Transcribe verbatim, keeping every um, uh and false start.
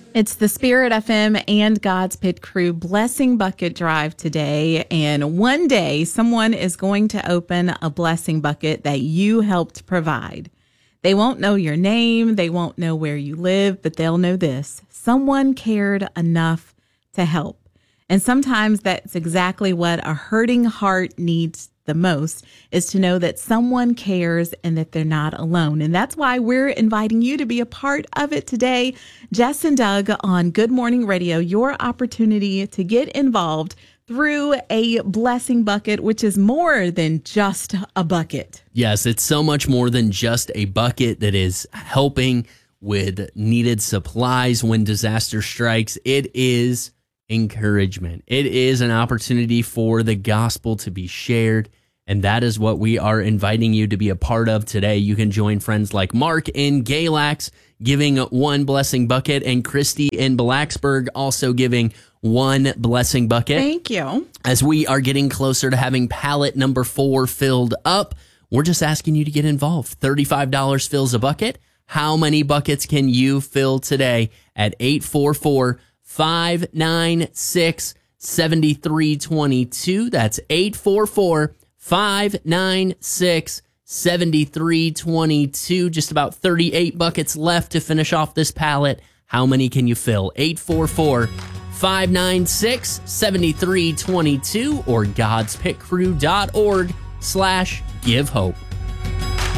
It's the Spirit F M and God's Pit Crew Blessing Bucket Drive today. And one day, someone is going to open a blessing bucket that you helped provide. They won't know your name. They won't know where you live, but they'll know this. Someone cared enough to help. And sometimes that's exactly what a hurting heart needs the most, is to know that someone cares and that they're not alone. And that's why we're inviting you to be a part of it today. Jess and Doug on Good Morning Radio, your opportunity to get involved through a blessing bucket, which is more than just a bucket. Yes, it's so much more than just a bucket that is helping with needed supplies when disaster strikes. It is encouragement. It is an opportunity for the gospel to be shared, and that is what we are inviting you to be a part of today. You can join friends like Mark in Galax giving one blessing bucket, and Christy in Blacksburg also giving one blessing bucket. Thank you. As we are getting closer to having pallet number four filled up, we're just asking you to get involved. thirty-five dollars fills a bucket. How many buckets can you fill today at eight four four, five nine six, seven three two two? That's eight four four, five nine six, seven three two two. Just about thirty-eight buckets left to finish off this pallet. How many can you fill? eight four four, five nine six, seven three two two or godspitcrew.org slash give hope.